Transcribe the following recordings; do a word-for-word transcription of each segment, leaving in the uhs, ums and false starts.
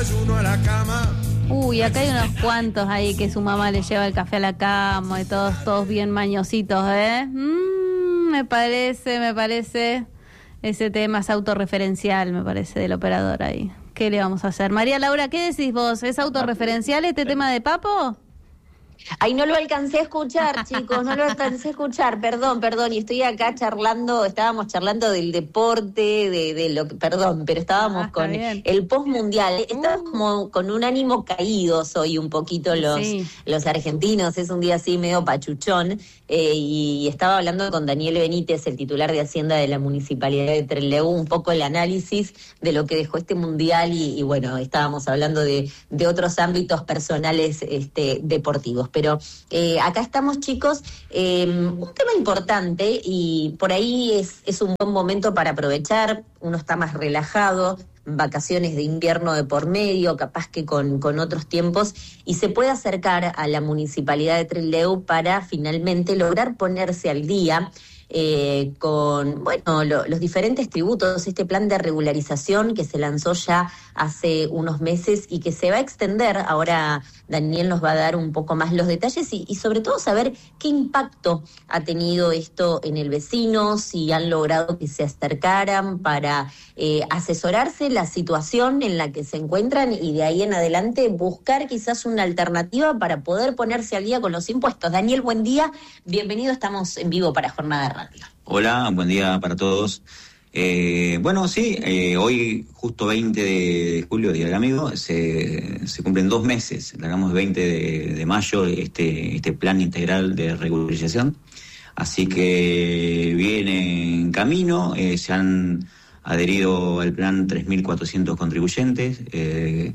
Uno a la cama. Uy, acá hay unos cuantos ahí que su mamá le lleva el café a la cama y todos, todos bien mañositos, ¿eh? Mm, me parece, me parece. Ese tema es autorreferencial, me parece, del operador ahí. ¿Qué le vamos a hacer? María Laura, ¿qué decís vos? ¿Es autorreferencial este tema de Papo? Ay, no lo alcancé a escuchar, chicos, no lo alcancé a escuchar, perdón, perdón, y estoy acá charlando, estábamos charlando del deporte, de, de lo que, perdón, pero estábamos ah, con bien. El postmundial, estamos uh. como con un ánimo caído hoy un poquito los, sí. los argentinos, es un día así medio pachuchón, eh, y estaba hablando con Daniel Benítez, el titular de Hacienda de la Municipalidad de Trelew, un poco el análisis de lo que dejó este mundial, y, y bueno, estábamos hablando de, de otros ámbitos personales este, deportivos. Pero eh, acá estamos, chicos, eh, un tema importante y por ahí es, es un buen momento para aprovechar, uno está más relajado, vacaciones de invierno de por medio, capaz que con, con otros tiempos, y se puede acercar a la Municipalidad de Trelew para finalmente lograr ponerse al día Eh, con, bueno, lo, los diferentes tributos, este plan de regularización que se lanzó ya hace unos meses y que se va a extender. Ahora Daniel nos va a dar un poco más los detalles y, y sobre todo saber qué impacto ha tenido esto en el vecino, si han logrado que se acercaran para eh, asesorarse la situación en la que se encuentran y de ahí en adelante buscar quizás una alternativa para poder ponerse al día con los impuestos. Daniel, buen día, bienvenido, estamos en vivo para Jornada de Radio. Hola, buen día para todos. Eh, bueno, sí, eh, hoy justo veinte de julio, Día del Amigo, se, se cumplen dos meses, largamos veinte de, de mayo este, este plan integral de regularización, así que viene en camino, eh, se han adherido al plan tres mil cuatrocientos contribuyentes, eh,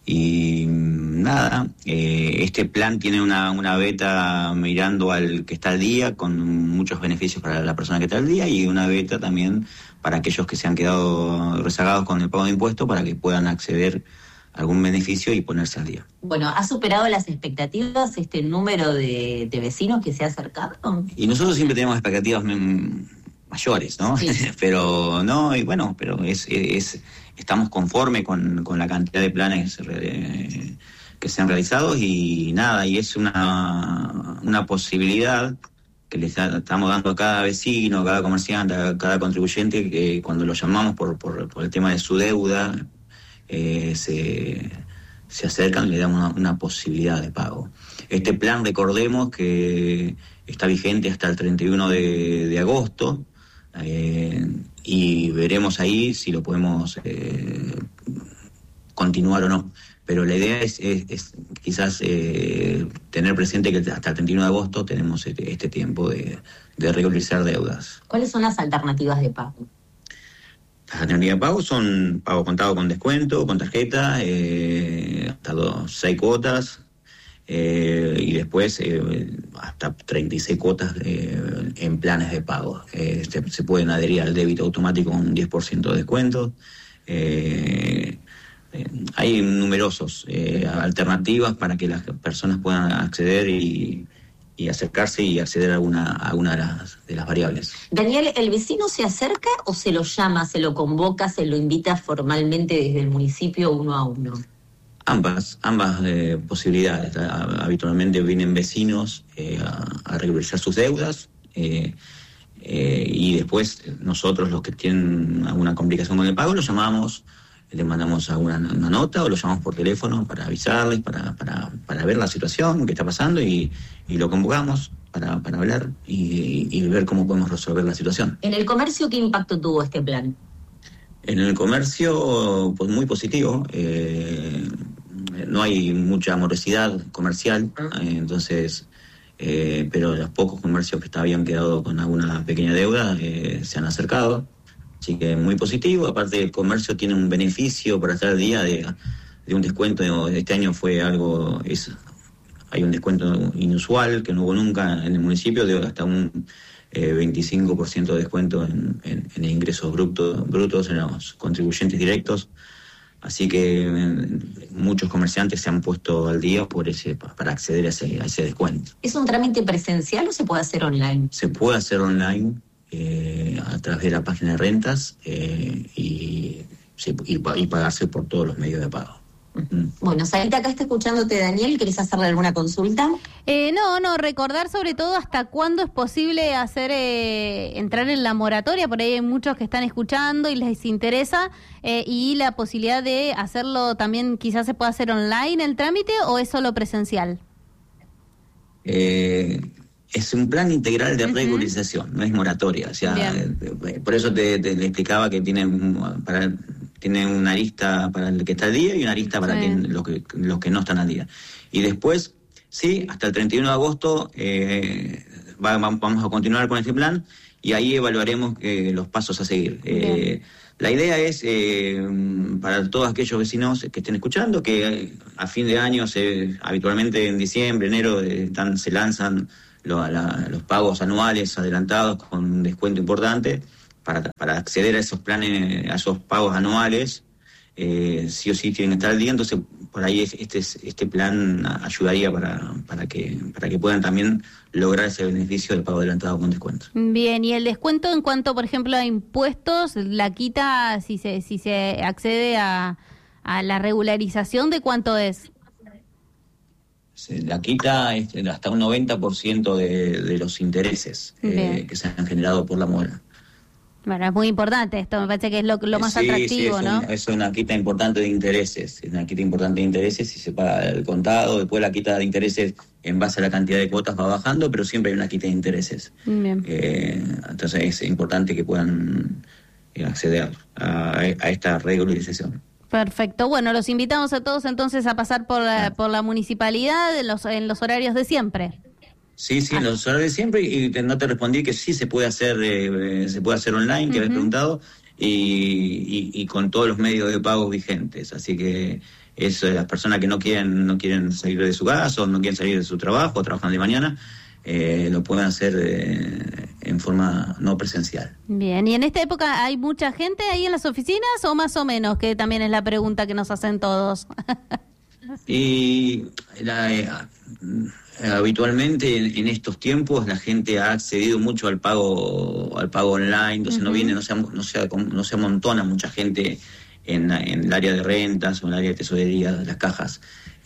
y nada, eh, este plan tiene una, una beta mirando al que está al día, con muchos beneficios para la persona que está al día, y una beta también para aquellos que se han quedado rezagados con el pago de impuestos, para que puedan acceder a algún beneficio y ponerse al día. Bueno, ¿ha superado las expectativas este número de, de vecinos que se ha acercado? Y nosotros siempre tenemos expectativas mayores, ¿no? Sí. Pero no, y bueno, pero es... es estamos conformes con, con la cantidad de planes eh, que se han realizado y nada, y es una, una posibilidad que le estamos dando a cada vecino, a cada comerciante, a cada contribuyente, que cuando lo llamamos por, por, por el tema de su deuda, eh, se, se acercan y le damos una, una posibilidad de pago. Este plan, recordemos que está vigente hasta el treinta y uno de, de agosto, eh, y veremos ahí si lo podemos eh, continuar o no. Pero la idea es, es, es quizás eh, tener presente que hasta el treinta y uno de agosto tenemos este, este tiempo de, de regularizar deudas. ¿Cuáles son las alternativas de pago? Las alternativas de pago son pago contado con descuento, con tarjeta, eh, hasta dos, seis cuotas, eh, y después eh, hasta treinta y seis cuotas eh, en planes de pago. Eh, se, se pueden adherir al débito automático con un diez por ciento de descuento. Eh, eh, hay numerosos eh, alternativas para que las personas puedan acceder y, y acercarse y acceder a alguna, a alguna de las, de las variables. Daniel, ¿el vecino se acerca o se lo llama, se lo convoca, se lo invita formalmente desde el municipio uno a uno? Ambas, ambas eh, posibilidades. Habitualmente vienen vecinos eh, a, a regularizar sus deudas, eh, eh, y después nosotros, los que tienen alguna complicación con el pago, los llamamos, le mandamos alguna una nota o lo llamamos por teléfono para avisarles, para, para, para ver la situación que está pasando y, y lo convocamos para, para hablar y, y ver cómo podemos resolver la situación. ¿En el comercio qué impacto tuvo este plan? En el comercio, pues muy positivo. Eh, no hay mucha morosidad comercial, eh, entonces, eh, pero los pocos comercios que habían quedado con alguna pequeña deuda eh, se han acercado. Así que muy positivo. Aparte, el comercio tiene un beneficio para estar al día de, de un descuento. Este año fue algo, es, hay un descuento inusual que no hubo nunca en el municipio, de hasta un eh, veinticinco por ciento de descuento en, en, en ingresos brutos, brutos en los contribuyentes directos. Así que eh, muchos comerciantes se han puesto al día por ese, para acceder a ese, a ese descuento. ¿Es un trámite presencial o se puede hacer online? Se puede hacer online eh, a través de la página de rentas eh, y, y, y pagarse por todos los medios de pago. Bueno, Sarita, acá está escuchándote Daniel, ¿querés hacerle alguna consulta? Eh, no, no, recordar sobre todo hasta cuándo es posible hacer eh, entrar en la moratoria, por ahí hay muchos que están escuchando y les interesa, eh, y la posibilidad de hacerlo también, quizás se pueda hacer online el trámite o es solo presencial. Eh, es un plan integral de regularización, uh-huh. no es moratoria, o sea, eh, por eso te, te, te explicaba que tiene para tiene una lista para el que está al día y una lista para sí. quien, los, que, los que no están al día. Y después, sí, hasta el treinta y uno de agosto eh, va, vamos a continuar con este plan y ahí evaluaremos eh, los pasos a seguir. Eh, la idea es, eh, para todos aquellos vecinos que estén escuchando, que a fin de año, se, habitualmente en diciembre, enero, eh, están, se lanzan lo, la, los pagos anuales adelantados con un descuento importante. Para, para acceder a esos planes, a esos pagos anuales, eh, sí o sí tienen que estar al día, entonces por ahí este este plan ayudaría para, para que para que puedan también lograr ese beneficio del pago adelantado con descuento. Bien, y el descuento en cuanto, por ejemplo, a impuestos, la quita si se si se accede a, a la regularización, ¿de cuánto es? La quita es hasta un noventa por ciento de, de los intereses eh, que se han generado por la mora. Bueno, es muy importante esto, me parece que es lo, lo más sí, atractivo, sí, es ¿no? Un, es una quita importante de intereses, es una quita importante de intereses y se paga el contado, después la quita de intereses en base a la cantidad de cuotas va bajando, pero siempre hay una quita de intereses. Bien. Eh, entonces es importante que puedan acceder a, a esta regularización. Perfecto, bueno, los invitamos a todos entonces a pasar por la, por la municipalidad en los, en los horarios de siempre. Sí, sí, en los horarios de siempre, y te, no te respondí que sí se puede hacer eh, se puede hacer online, uh-huh. que habías preguntado, y, y, y con todos los medios de pago vigentes, así que eso, las personas que no quieren no quieren salir de su casa o no quieren salir de su trabajo o trabajan de mañana, eh, lo pueden hacer eh, en forma no presencial. Bien, ¿y en esta época hay mucha gente ahí en las oficinas o más o menos? Que también es la pregunta que nos hacen todos. y la... Eh, habitualmente en, en estos tiempos la gente ha accedido mucho al pago al pago online, entonces uh-huh. no viene, no se, no se no se amontona mucha gente en, en el área de rentas o en el área de tesorería, las cajas.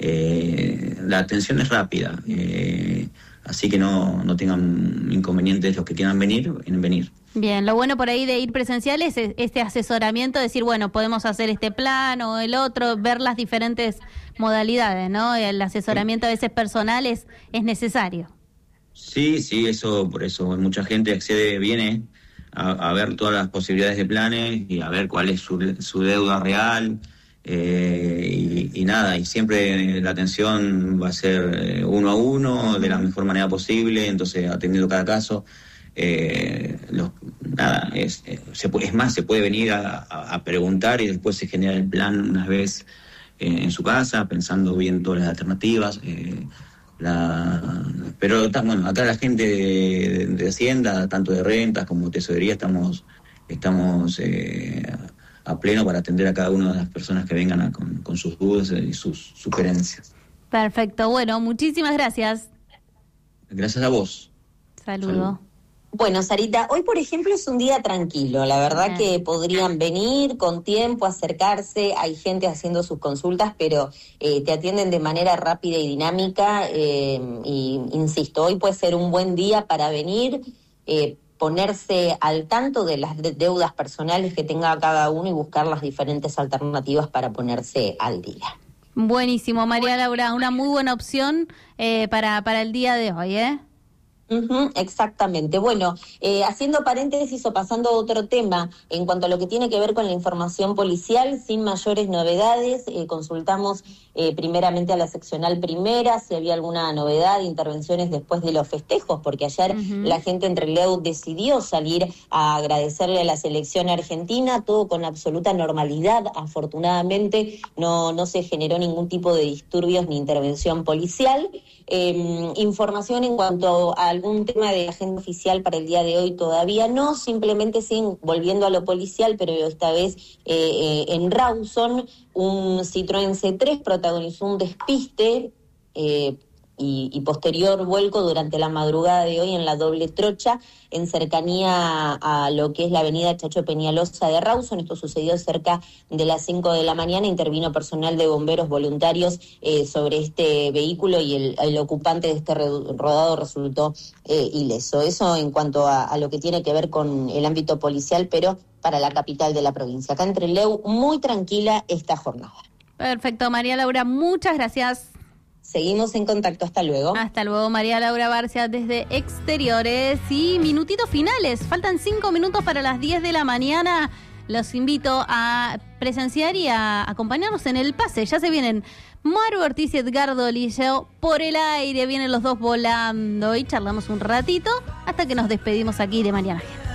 Eh, la atención es rápida, eh, así que no, no tengan inconvenientes los que quieran venir en venir. Bien, lo bueno por ahí de ir presencial es este asesoramiento, decir, bueno, podemos hacer este plan o el otro, ver las diferentes modalidades, ¿no? El asesoramiento a veces personal es, es necesario. Sí, sí, eso, por eso mucha gente accede, viene a, a ver todas las posibilidades de planes y a ver cuál es su, su deuda real, eh, y, y nada, y siempre la atención va a ser uno a uno, de la mejor manera posible, entonces atendiendo cada caso. Eh, los, nada, es, eh, se puede, es más, se puede venir a, a, a preguntar y después se genera el plan una vez eh, en su casa, pensando bien todas las alternativas. Eh, la, pero bueno, acá la gente de, de Hacienda, tanto de rentas como de tesorería, estamos, estamos eh, a pleno para atender a cada una de las personas que vengan a, con, con sus dudas y sus sugerencias. Perfecto, bueno, muchísimas gracias. Gracias a vos. Saludo. Salud. Bueno, Sarita, hoy por ejemplo es un día tranquilo, la verdad que podrían venir con tiempo, acercarse, hay gente haciendo sus consultas, pero eh, te atienden de manera rápida y dinámica, eh, y insisto, hoy puede ser un buen día para venir, eh, ponerse al tanto de las de- deudas personales que tenga cada uno y buscar las diferentes alternativas para ponerse al día. Buenísimo, María Laura, una muy buena opción eh, para, para el día de hoy, ¿eh? Uh-huh, exactamente. Bueno, eh, haciendo paréntesis o pasando a otro tema, en cuanto a lo que tiene que ver con la información policial, sin mayores novedades, eh, consultamos eh, primeramente a la seccional primera si había alguna novedad, intervenciones después de los festejos, porque ayer uh-huh. la gente en Trelew decidió salir a agradecerle a la selección argentina, todo con absoluta normalidad, afortunadamente no, no se generó ningún tipo de disturbios ni intervención policial. Eh, información en cuanto a algún tema de agenda oficial para el día de hoy todavía no, simplemente siguen volviendo a lo policial, pero esta vez eh, eh, en Rawson un Citroën C tres protagonizó un despiste, eh, y, y posterior vuelco durante la madrugada de hoy en la doble trocha, en cercanía a lo que es la avenida Chacho Peñalosa de Rawson. Esto sucedió cerca de las cinco de la mañana, intervino personal de bomberos voluntarios eh, sobre este vehículo y el, el ocupante de este rodado resultó eh, ileso. Eso en cuanto a, a lo que tiene que ver con el ámbito policial, pero para la capital de la provincia. Acá en Trelew, muy tranquila esta jornada. Perfecto, María Laura, muchas gracias. Seguimos en contacto, hasta luego. Hasta luego, María Laura Barcia desde Exteriores. Y minutitos finales, faltan cinco minutos para las diez de la mañana. Los invito a presenciar y a acompañarnos en el pase. Ya se vienen Maru Ortiz y Edgardo Lillo por el aire, vienen los dos volando y charlamos un ratito hasta que nos despedimos aquí de Mariana G.